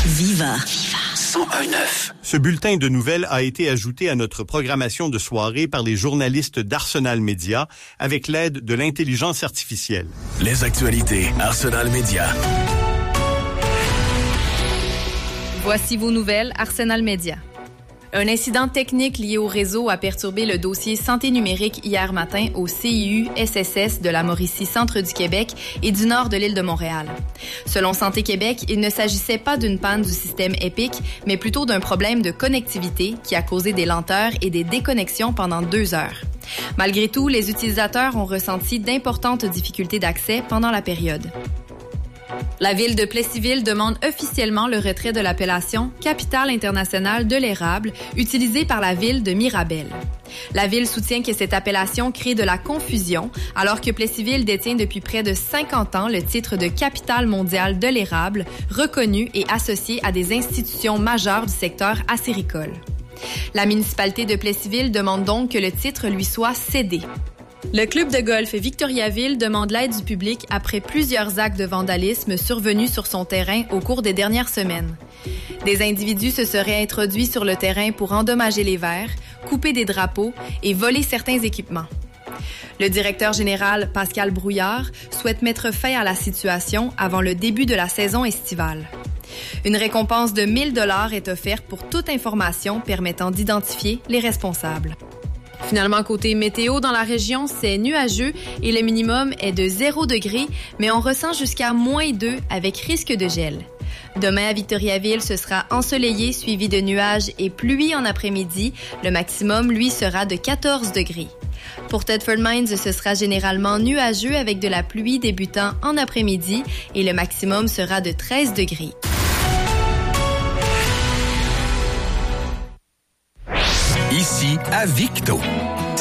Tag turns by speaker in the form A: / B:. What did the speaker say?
A: Viva.
B: 101.9.
C: Ce bulletin de nouvelles a été ajouté à notre programmation de soirée par les journalistes d'Arsenal Média avec l'aide de l'intelligence artificielle.
B: Les actualités Arsenal Média.
D: Voici vos nouvelles Arsenal Média. Un incident technique lié au réseau a perturbé le dossier santé numérique hier matin au CIU-SSS de la Mauricie Centre du Québec et du nord de l'île de Montréal. Selon Santé Québec, il ne s'agissait pas d'une panne du système EPIC, mais plutôt d'un problème de connectivité qui a causé des lenteurs et des déconnexions pendant 2 heures. Malgré tout, les utilisateurs ont ressenti d'importantes difficultés d'accès pendant la période. La ville de Plessisville demande officiellement le retrait de l'appellation « Capitale internationale de l'érable » utilisée par la ville de Mirabel. La ville soutient que cette appellation crée de la confusion, alors que Plessisville détient depuis près de 50 ans le titre de Capitale mondiale de l'érable, reconnu et associé à des institutions majeures du secteur acéricole. La municipalité de Plessisville demande donc que le titre lui soit cédé. Le club de golf Victoriaville demande l'aide du public après plusieurs actes de vandalisme survenus sur son terrain au cours des dernières semaines. Des individus se seraient introduits sur le terrain pour endommager les verres, couper des drapeaux et voler certains équipements. Le directeur général, Pascal Brouillard, souhaite mettre fin à la situation avant le début de la saison estivale. Une récompense de 1 000 $ est offerte pour toute information permettant d'identifier les responsables. Finalement, côté météo, dans la région, c'est nuageux et le minimum est de 0 degré, mais on ressent jusqu'à -2 avec risque de gel. Demain à Victoriaville, ce sera ensoleillé, suivi de nuages et pluie en après-midi. Le maximum, lui, sera de 14 degrés. Pour Thetford Mines, ce sera généralement nuageux avec de la pluie débutant en après-midi et le maximum sera de 13 degrés.
B: Ici à Victo.